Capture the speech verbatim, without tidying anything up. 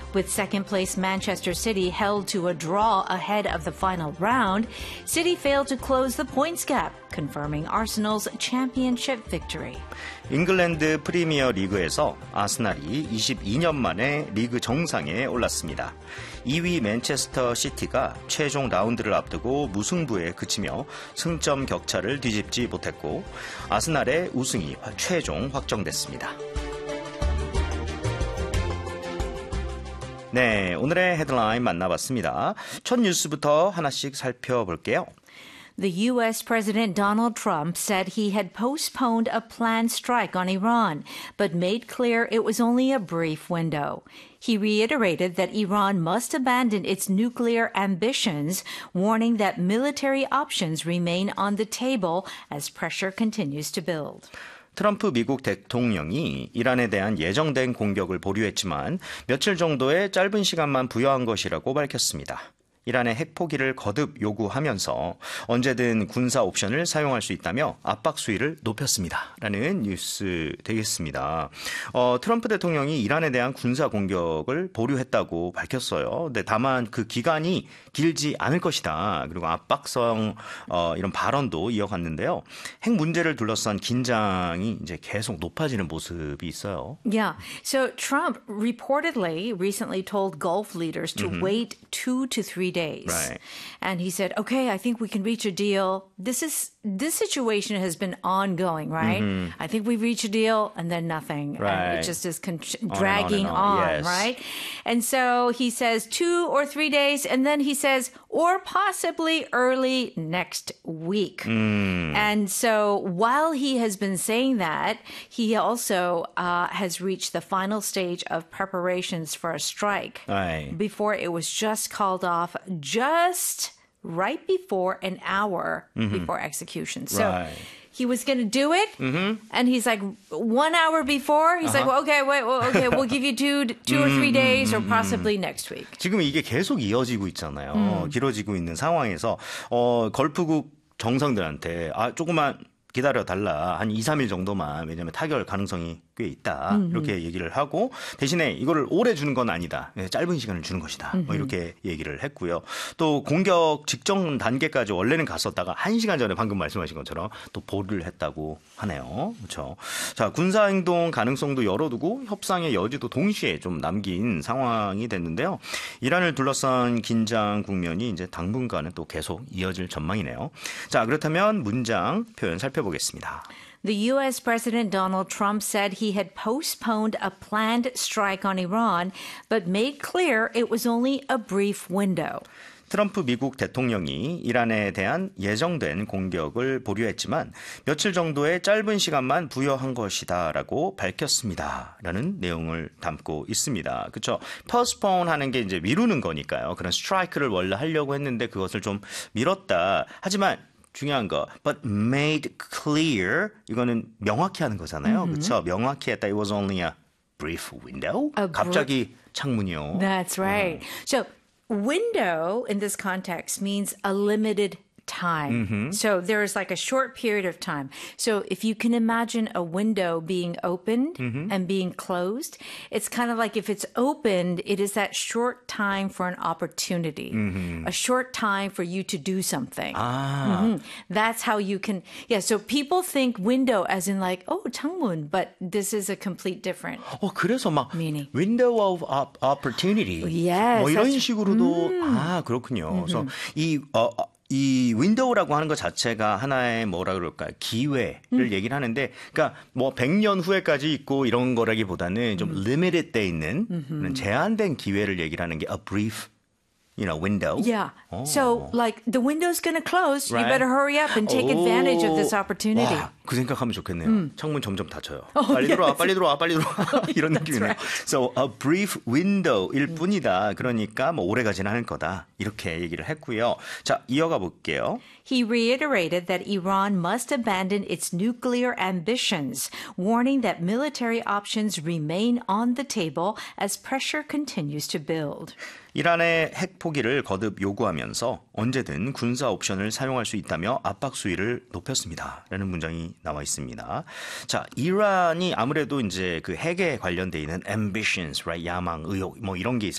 With second-place Manchester City held to a draw ahead of the final round, City failed to close the points gap, confirming Arsenal's championship victory. 잉글랜드 프리미어 리그에서 아스날이 이십이 년 만에 리그 정상에 올랐습니다. 이 위 맨체스터 시티가 최종 라운드를 앞두고 무승부에 그치며 승점 격차를 뒤집지 못했고 아스날의 우승이 최종 확정됐습니다. 네, 오늘의 헤드라인 만나봤습니다. 첫 뉴스부터 하나씩 살펴볼게요. The U S. President Donald Trump said he had postponed a planned strike on Iran, but made clear it was only a brief window. He reiterated that Iran must abandon its nuclear ambitions, warning that military options remain on the table as pressure continues to build. 트럼프 미국 대통령이 이란에 대한 예정된 공격을 보류했지만 며칠 정도의 짧은 시간만 부여한 것이라고 밝혔습니다. 이란의 핵포기를 거듭 요구하면서 언제든 군사 옵션을 사용할 수 있다며 압박 수위를 높였습니다. 라는 뉴스 되겠습니다. 어, 트럼프 대통령이 이란에 대한 군사 공격을 보류했다고 밝혔어요. 근데 다만 그 기간이 길지 않을 것이다. 그리고 압박성 어, 이런 발언도 이어갔는데요. 핵 문제를 둘러싼 긴장이 이제 계속 높아지는 모습이 있어요. Yeah. So Trump reportedly recently told Gulf leaders to mm-hmm. wait two to three days. Right. And he said, okay, I think we can reach a deal. This is this situation has been ongoing, right? Mm-hmm. I think we reach a deal and then nothing. Right. And it just is con- dragging on, and on, and on. on Yes. right? And so he says two or three days, and then he says, or possibly early next week. Mm. And so while he has been saying that, he also uh, has reached the final stage of preparations for a strike Right. before it was just called off just right before an hour mm-hmm. before execution. So right. he was going to do it, mm-hmm. and he's like one hour before, he's uh-huh. like, well, okay, wait, well, okay, we'll give you two, two or three days, or possibly next week. 지금 이게 계속 이어지고 있잖아요. 음. 길어지고 있는 상황에서 어, 걸프국 정상들한테 아 조금만 기다려달라. 한 이, 삼 일 정도만. 왜냐하면 타결 가능성이 꽤 있다. 음흠. 이렇게 얘기를 하고 대신에 이거를 오래 주는 건 아니다. 짧은 시간을 주는 것이다. 뭐 이렇게 얘기를 했고요. 또 공격 직전 단계까지 원래는 갔었다가 한 시간 전에 방금 말씀하신 것처럼 또 보류를 했다고 하네요. 그렇죠. 자, 군사행동 가능성도 열어두고 협상의 여지도 동시에 좀 남긴 상황이 됐는데요. 이란을 둘러싼 긴장 국면이 이제 당분간은 또 계속 이어질 전망이네요. 자, 그렇다면 문장 표현 살펴보겠습니다. The U S. President Donald Trump said he had postponed a planned strike on Iran, but made clear it was only a brief window. 트럼프 미국 대통령이 이란에 대한 예정된 공격을 보류했지만 며칠 정도의 짧은 시간만 부여한 것이다라고 밝혔습니다. 라는 내용을 담고 있습니다. 그렇죠? postpone 하는 게 이제 미루는 거니까요. 그런 스트라이크를 원래 하려고 했는데 그것을 좀 미뤘다. 하지만 중요한 거, but made clear 이거는 명확히 하는 거잖아요. Mm-hmm. 그렇죠? 명확히 했다. It was only a brief window. A 갑자기 창문이요. That's right. Uh-huh. So window in this context means a limited time. Mm-hmm. So there is like a short period of time. So if you can imagine a window being opened mm-hmm. and being closed, it's kind of like if it's opened, it is that short time for an opportunity, mm-hmm. a short time for you to do something. 아. Mm-hmm. That's how you can, yeah, so people think window as in like, oh, 창문, but this is a complete different 어, 그래서 막 meaning. window of opportunity. Yes, 뭐 이런 that's- 식으로도 음. 아, 그렇군요. 그래서 이 어, 이 윈도우라고 하는 것 자체가 하나의 뭐라 그럴까요? 기회를 음. 얘기를 하는데, 그러니까 뭐 백 년 후에까지 있고 이런 거라기보다는 좀 음. limited 돼 있는 음흠. 제한된 기회를 얘기를 하는 게 a brief, you know, window. Yeah. Oh. So, like, the window's going to close. Right. You better hurry up and take advantage of this opportunity. 와, 그 생각하면 좋겠네요. 음. 창문 점점 닫혀요. Oh, 빨리 yes. 들어와, 빨리 들어와, 빨리 들어와. 이런 느낌이네요. right. So, a brief window일 뿐이다. 그러니까 뭐 오래 가지는 않을 거다. 이렇게 얘기를 했고요. 자, 이어가 볼게요. He reiterated that Iran must abandon its nuclear ambitions, warning that military options remain on the table as pressure continues to build. 이란의 핵 포기를 거듭 요구하면서 언제든 군사 옵션을 사용할 수 있다며 압박 수위를 높였습니다. 라는 문장이 나와 있습니다. 자, 이란이 아무래도 이제 그 핵에 관련돼 있는 ambitions, right? 야망, 의욕, 뭐 이런 게 있을